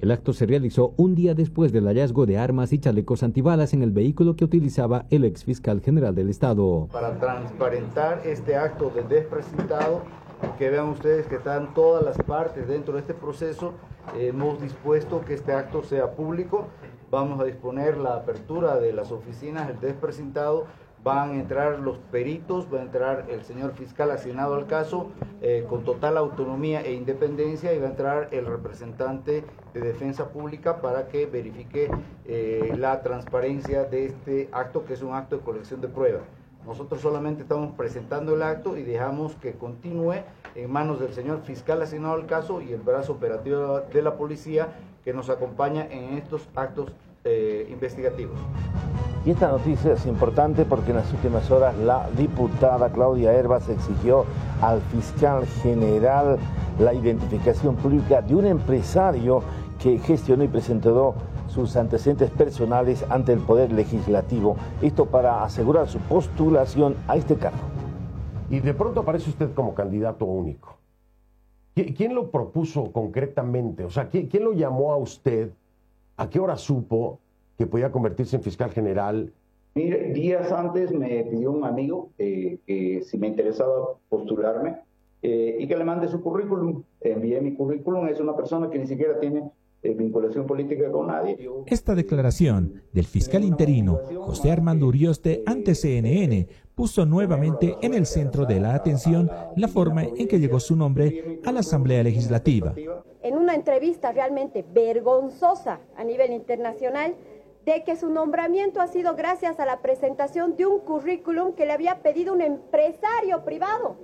El acto se realizó un día después del hallazgo de armas y chalecos antibalas en el vehículo que utilizaba el ex fiscal general del Estado. Para transparentar este acto de desprecintado, que vean ustedes que están todas las partes dentro de este proceso, hemos dispuesto que este acto sea público. Vamos a disponer la apertura de las oficinas del desprecintado. Van a entrar los peritos, va a entrar el señor fiscal asignado al caso con total autonomía e independencia, y va a entrar el representante de defensa pública para que verifique la transparencia de este acto, que es un acto de colección de pruebas. Nosotros solamente estamos presentando el acto y dejamos que continúe en manos del señor fiscal asignado al caso y el brazo operativo de la policía que nos acompaña en estos actos investigativos. Y esta noticia es importante porque en las últimas horas la diputada Claudia Hervas exigió al fiscal general la identificación pública de un empresario que gestionó y presentó sus antecedentes personales ante el Poder Legislativo, esto para asegurar su postulación a este cargo. Y de pronto aparece usted como candidato único. ¿Quién lo propuso concretamente? O sea, ¿quién lo llamó a usted? ¿A qué hora supo que podía convertirse en fiscal general? Mire, días antes me pidió un amigo que si me interesaba postularme y que le mande su currículum. Envié mi currículum. Es una persona que ni siquiera tiene vinculación política con nadie. Esta declaración del fiscal interino José Armando Urioste ante CNN puso nuevamente en el centro de la atención la forma en que llegó su nombre a la Asamblea Legislativa. En una entrevista realmente vergonzosa a nivel internacional, de que su nombramiento ha sido gracias a la presentación de un currículum que le había pedido un empresario privado.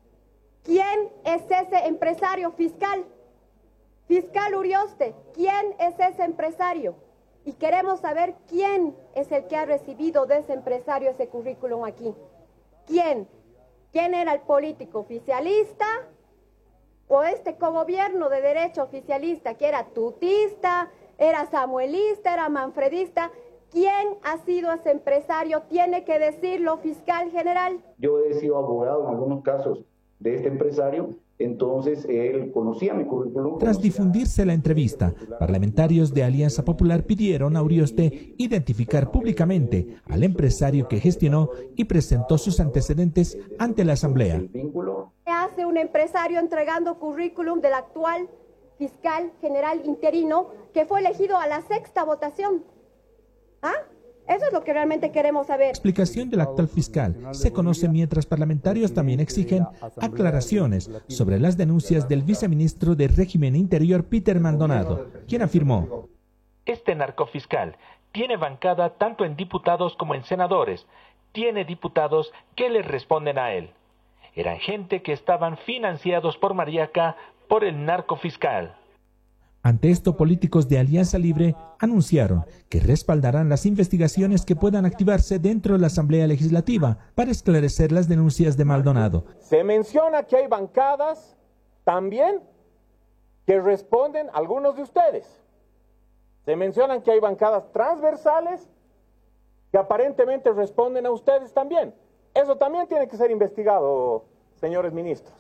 ¿Quién es ese empresario fiscal? Fiscal Urioste, ¿quién es ese empresario? Y queremos saber quién es el que ha recibido de ese empresario ese currículum aquí. ¿Quién? ¿Quién era el político oficialista? ¿O este cogobierno de derecha oficialista que era tutista, era samuelista, era manfredista? ¿Quién ha sido ese empresario? Tiene que decirlo, fiscal general. Yo he sido abogado en algunos casos de este empresario. Entonces él conocía mi currículum. Tras difundirse la entrevista, parlamentarios de Alianza Popular pidieron a Urioste identificar públicamente al empresario que gestionó y presentó sus antecedentes ante la Asamblea. ¿Qué hace un empresario entregando currículum del actual fiscal general interino que fue elegido a la 6ª votación? ¿Ah? Eso es lo que realmente queremos saber. La explicación del actual fiscal se conoce mientras parlamentarios también exigen aclaraciones sobre las denuncias del viceministro de Régimen Interior, Peter Maldonado, quien afirmó: este narcofiscal tiene bancada tanto en diputados como en senadores. Tiene diputados que le responden a él. Eran gente que estaban financiados por Mariaca por el narcofiscal. Ante esto, políticos de Alianza Libre anunciaron que respaldarán las investigaciones que puedan activarse dentro de la Asamblea Legislativa para esclarecer las denuncias de Maldonado. Se menciona que hay bancadas también que responden a algunos de ustedes. Se mencionan que hay bancadas transversales que aparentemente responden a ustedes también. Eso también tiene que ser investigado, señores ministros.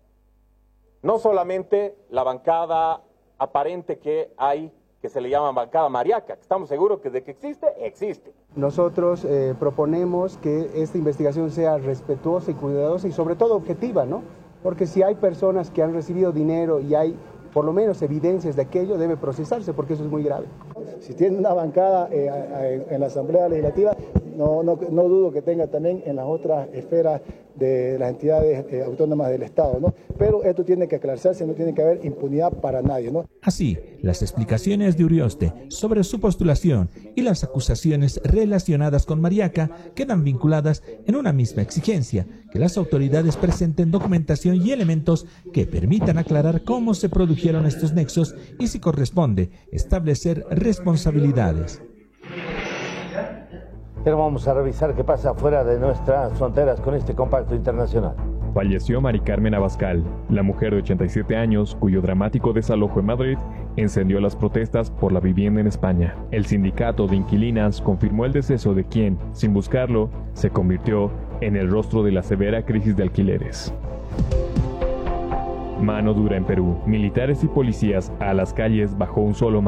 No solamente la bancada aparente que hay, que se le llama bancada Mariaca, que estamos seguros que de que existe, existe. Nosotros proponemos que esta investigación sea respetuosa y cuidadosa y sobre todo objetiva, ¿no? Porque si hay personas que han recibido dinero y hay por lo menos evidencias de aquello, debe procesarse porque eso es muy grave. Si tiene una bancada en la Asamblea Legislativa, no dudo que tenga también en las otras esferas de las entidades autónomas del Estado, ¿no? Pero esto tiene que aclararse, no tiene que haber impunidad para nadie, ¿no? Así, las explicaciones de Urioste sobre su postulación y las acusaciones relacionadas con Mariaca quedan vinculadas en una misma exigencia: que las autoridades presenten documentación y elementos que permitan aclarar cómo se produjeron estos nexos y si corresponde establecer responsabilidades. Pero vamos a revisar qué pasa fuera de nuestras fronteras con este compacto internacional. Falleció Mari Carmen Abascal, la mujer de 87 años cuyo dramático desalojo en Madrid encendió las protestas por la vivienda en España. El sindicato de inquilinas confirmó el deceso de quien, sin buscarlo, se convirtió en el rostro de la severa crisis de alquileres. Mano dura en Perú. Militares y policías a las calles bajo un solo